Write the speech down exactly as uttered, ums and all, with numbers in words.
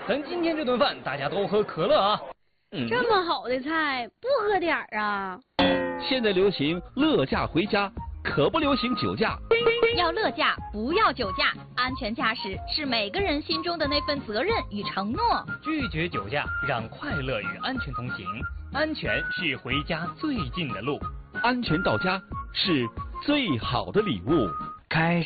咱今天这顿饭大家都喝可乐啊。 嗯、这么好的菜，不喝点儿啊？ 现在流行乐驾回家，可不流行酒驾。 要乐驾，不要酒驾。安全驾驶是每个人心中的那份责任与承诺。 拒绝酒驾，让快乐与安全同行。安全是回家最近的路， 安全到家是最好的礼物。 开